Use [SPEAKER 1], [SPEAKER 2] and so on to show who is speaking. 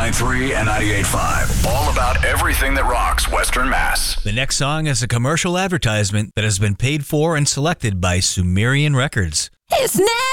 [SPEAKER 1] 99.3 and 98.5. All about everything that rocks Western Mass.
[SPEAKER 2] The next song is a commercial advertisement that has been paid for and selected by Sumerian Records.
[SPEAKER 3] It's now.